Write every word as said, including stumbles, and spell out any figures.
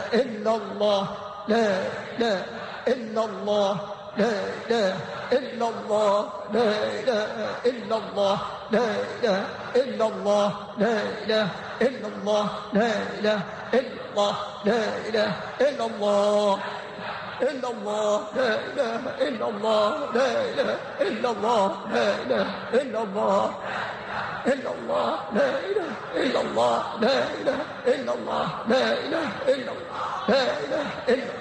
إلا الله لا إله إلا الله لا إله إلا الله لا إله إلا الله لا إله إلا الله لا إله إلا الله لا إله إلا الله لا إله إلا الله إلا الله لا إله إلا الله لا إله إلا الله لا إله إلا الله إلا الله لا إله إلا الله لا إله إلا الله لا إله إلا الله لا إله إلا